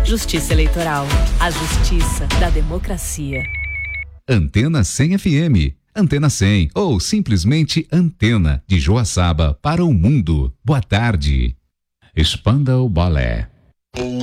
Justiça Eleitoral. A justiça da democracia. Antena 100 FM. Antena 100 ou simplesmente Antena, de Joaçaba para o mundo. Boa tarde. Expanda o Balé.